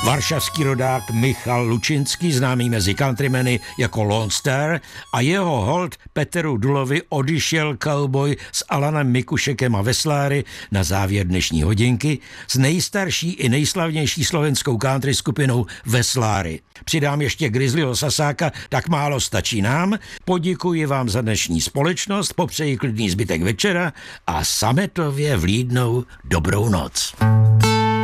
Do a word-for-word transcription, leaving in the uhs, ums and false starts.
Varšavský rodák Michal Lučinský, známý mezi countrymany jako Lone Star, a jeho hold Peteru Dulovi Odešel cowboy s Alanem Mikušekem a Vesláry na závěr dnešní hodinky s nejstarší i nejslavnější slovenskou country skupinou Vesláry. Přidám ještě Grizzlyho Sasáka, tak málo stačí nám. Poděkuji vám za dnešní společnost, popřeji klidný zbytek večera a sametově vlídnou dobrou noc.